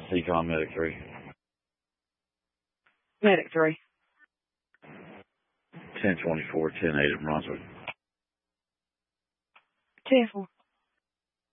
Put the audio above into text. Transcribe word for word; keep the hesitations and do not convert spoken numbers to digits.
Seacom Medic three. Medic three. ten twenty-four, ten eight at Brunswick. ten four.